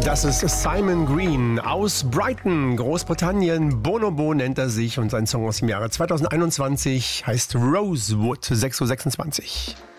Das ist Simon Green aus Brighton, Großbritannien. Bonobo nennt er sich und sein Song aus dem Jahre 2021 heißt Rosewood, 6:26 Uhr.